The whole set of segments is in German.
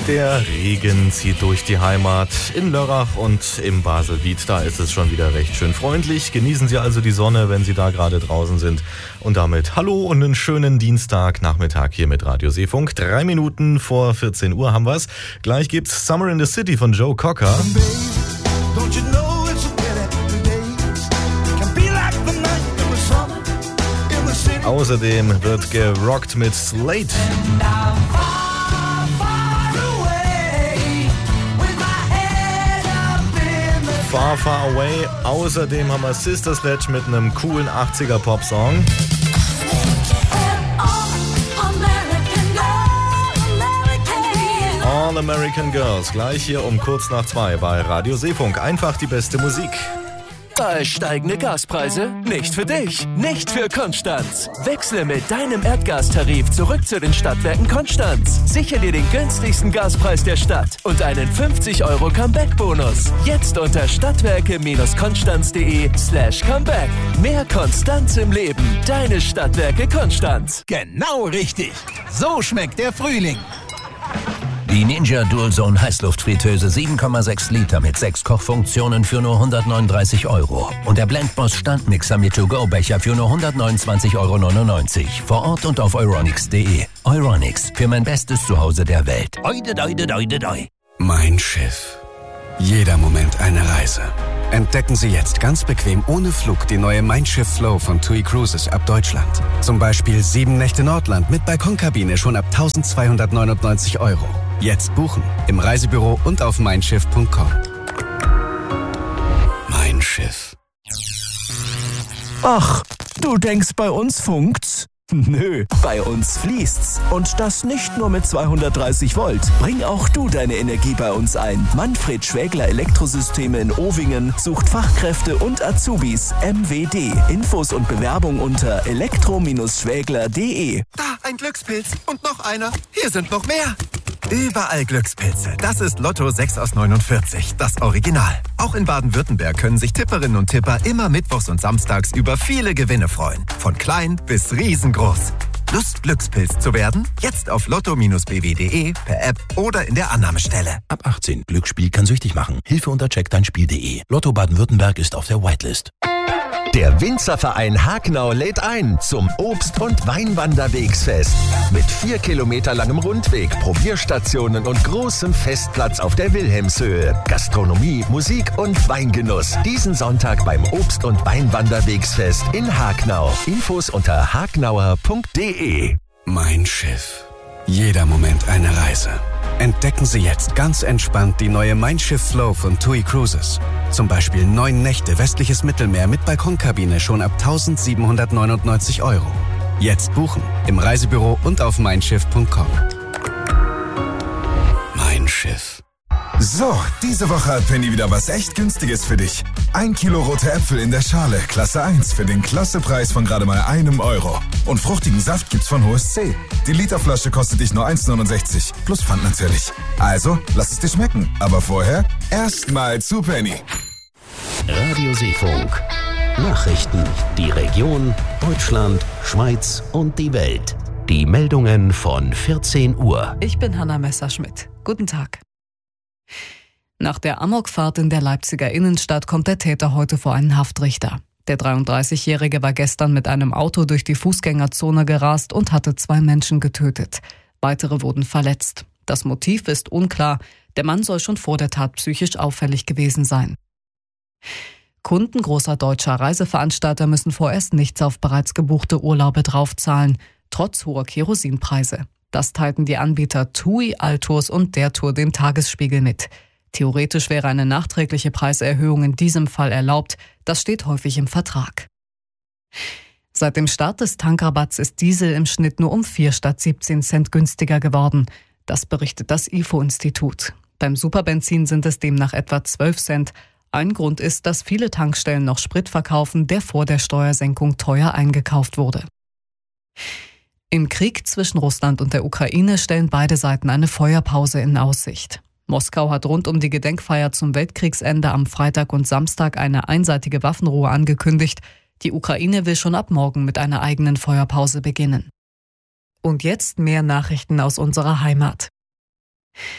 Der Regen zieht durch die Heimat. In Lörrach und im Baselbiet, da ist es schon wieder recht schön freundlich. Genießen Sie also die Sonne, wenn Sie da gerade draußen sind. Und damit hallo und einen schönen Dienstagnachmittag hier mit Radio Seefunk. 3 Minuten vor 14 Uhr haben wir's. Gleich gibt's Summer in the City von Joe Cocker. Außerdem wird gerockt mit Slate. Far, Far Away. Außerdem haben wir Sister Sledge mit einem coolen 80er Pop-Song. All American Girls. Gleich hier um kurz nach 2 bei Radio Seefunk. Einfach die beste Musik. Bei steigende Gaspreise? Nicht für dich, nicht für Konstanz. Wechsle mit deinem Erdgastarif zurück zu den Stadtwerken Konstanz. Sichere dir den günstigsten Gaspreis der Stadt und einen 50 € Comeback-Bonus. Jetzt unter stadtwerke-konstanz.de/Comeback. Mehr Konstanz im Leben. Deine Stadtwerke Konstanz. Genau richtig. So schmeckt der Frühling. Die Ninja Dual Zone Heißluftfritteuse 7,6 Liter mit 6 Kochfunktionen für nur 139 €. Und der Blendboss Standmixer mit To-Go-Becher für nur 129,99 € vor Ort und auf euronics.de. Euronics, für mein bestes Zuhause der Welt. Oide, doide, doide, doi. Mein Schiff. Jeder Moment eine Reise. Entdecken Sie jetzt ganz bequem ohne Flug die neue Mein Schiff Flow von TUI Cruises ab Deutschland. Zum Beispiel 7 Nächte Nordland mit Balkonkabine schon ab 1.299 €. Jetzt buchen im Reisebüro und auf meinschiff.com. Mein Schiff. Ach, du denkst, bei uns funkt's? Nö, bei uns fließt's. Und das nicht nur mit 230 Volt. Bring auch du deine Energie bei uns ein. Manfred Schwägler Elektrosysteme in Ovingen sucht Fachkräfte und Azubis. MWD. Infos und Bewerbung unter elektro-schwägler.de. Da, ein Glückspilz. Und noch einer. Hier sind noch mehr. Überall Glückspilze. Das ist Lotto 6 aus 49, das Original. Auch in Baden-Württemberg können sich Tipperinnen und Tipper immer mittwochs und samstags über viele Gewinne freuen. Von klein bis riesengroß. Lust, Glückspilz zu werden? Jetzt auf lotto-bw.de, per App oder in der Annahmestelle. Ab 18. Glücksspiel kann süchtig machen. Hilfe unter checkdeinspiel.de. Lotto Baden-Württemberg ist auf der Whitelist. Der Winzerverein Hagnau lädt ein zum Obst- und Weinwanderwegsfest. Mit 4 Kilometer langem Rundweg, Probierstationen und großem Festplatz auf der Wilhelmshöhe. Gastronomie, Musik und Weingenuss. Diesen Sonntag beim Obst- und Weinwanderwegsfest in Hagnau. Infos unter hagnauer.de. Mein Schiff. Jeder Moment eine Reise. Entdecken Sie jetzt ganz entspannt die neue Mein Schiff Flow von TUI Cruises. Zum Beispiel 9 Nächte westliches Mittelmeer mit Balkonkabine schon ab 1.799 €. Jetzt buchen im Reisebüro und auf meinschiff.com. Mein Schiff. So, diese Woche hat Penny wieder was echt Günstiges für dich. 1 Kilo rote Äpfel in der Schale, Klasse 1, für den Klassepreis von gerade mal einem €. Und fruchtigen Saft gibt's von HSC. Die Literflasche kostet dich nur 1,69, plus Pfand natürlich. Also, lass es dir schmecken. Aber vorher erstmal zu Penny. Radio Seefunk. Nachrichten. Die Region, Deutschland, Schweiz und die Welt. Die Meldungen von 14 Uhr. Ich bin Hanna Messerschmidt. Guten Tag. Nach der Amokfahrt in der Leipziger Innenstadt kommt der Täter heute vor einen Haftrichter. Der 33-Jährige war gestern mit einem Auto durch die Fußgängerzone gerast und hatte 2 Menschen getötet. Weitere wurden verletzt. Das Motiv ist unklar. Der Mann soll schon vor der Tat psychisch auffällig gewesen sein. Kunden großer deutscher Reiseveranstalter müssen vorerst nichts auf bereits gebuchte Urlaube draufzahlen, trotz hoher Kerosinpreise. Das teilten die Anbieter TUI, Altours und der Tour dem Tagesspiegel mit. Theoretisch wäre eine nachträgliche Preiserhöhung in diesem Fall erlaubt. Das steht häufig im Vertrag. Seit dem Start des Tankrabatts ist Diesel im Schnitt nur um 4 statt 17 Cent günstiger geworden. Das berichtet das IFO-Institut. Beim Superbenzin sind es demnach etwa 12 Cent. Ein Grund ist, dass viele Tankstellen noch Sprit verkaufen, der vor der Steuersenkung teuer eingekauft wurde. Im Krieg zwischen Russland und der Ukraine stellen beide Seiten eine Feuerpause in Aussicht. Moskau hat rund um die Gedenkfeier zum Weltkriegsende am Freitag und Samstag eine einseitige Waffenruhe angekündigt. Die Ukraine will schon ab morgen mit einer eigenen Feuerpause beginnen. Und jetzt mehr Nachrichten aus unserer Heimat.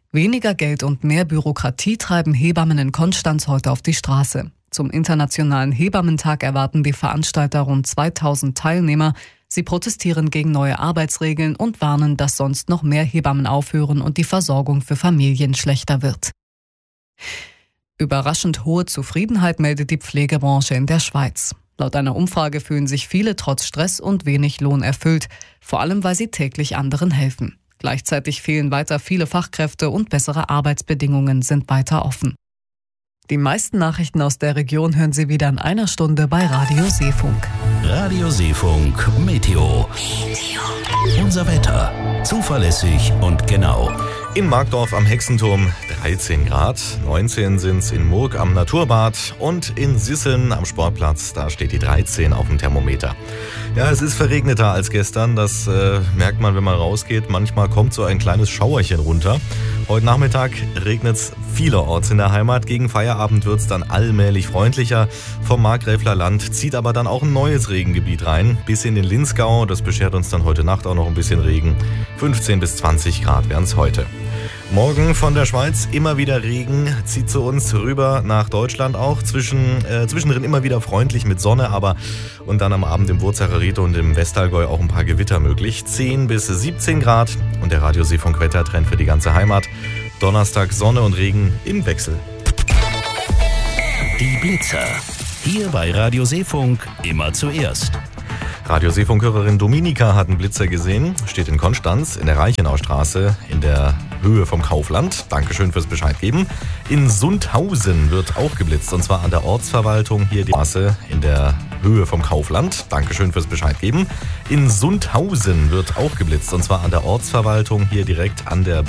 Weniger Geld und mehr Bürokratie treiben Hebammen in Konstanz heute auf die Straße. Zum Internationalen Hebammentag erwarten die Veranstalter rund 2000 Teilnehmer. Sie protestieren gegen neue Arbeitsregeln und warnen, dass sonst noch mehr Hebammen aufhören und die Versorgung für Familien schlechter wird. Überraschend hohe Zufriedenheit meldet die Pflegebranche in der Schweiz. Laut einer Umfrage fühlen sich viele trotz Stress und wenig Lohn erfüllt, vor allem weil sie täglich anderen helfen. Gleichzeitig fehlen weiter viele Fachkräfte und bessere Arbeitsbedingungen sind weiter offen. Die meisten Nachrichten aus der Region hören Sie wieder in einer Stunde bei Radio Seefunk. Radio Seefunk Meteo. Unser Wetter. Zuverlässig und genau. In Markdorf am Hexenturm 13 Grad, 19 sind's in Murg am Naturbad und in Sisseln am Sportplatz, da steht die 13 auf dem Thermometer. Ja, es ist verregneter als gestern, das merkt man, wenn man rausgeht. Manchmal kommt so ein kleines Schauerchen runter. Heute Nachmittag regnet's vielerorts in der Heimat. Gegen Feierabend wird's dann allmählich freundlicher. Vom Markgräfler Land zieht aber dann auch ein neues Regengebiet rein, bis in den Linzgau. Das beschert uns dann heute Nacht auch noch ein bisschen Regen. 15 bis 20 Grad wären's heute. Morgen von der Schweiz immer wieder Regen, zieht zu uns rüber nach Deutschland auch. Zwischendrin immer wieder freundlich mit Sonne, aber und dann am Abend im Wurzacher Ried und im Westallgäu auch ein paar Gewitter möglich. 10 bis 17 Grad und der Radio Seefunk Wettertrend für die ganze Heimat. Donnerstag Sonne und Regen im Wechsel. Die Blitzer. Hier bei Radio Seefunk immer zuerst. Radio Seefunk-Hörerin Dominika hat einen Blitzer gesehen, steht in Konstanz in der Reichenaustraße in der Höhe vom Kaufland. Dankeschön fürs Bescheid geben. In Sundhausen wird auch geblitzt und zwar an der Ortsverwaltung hier die Straße in der Höhe vom Kaufland. Dankeschön fürs Bescheid geben. In Sundhausen wird auch geblitzt und zwar an der Ortsverwaltung hier direkt an der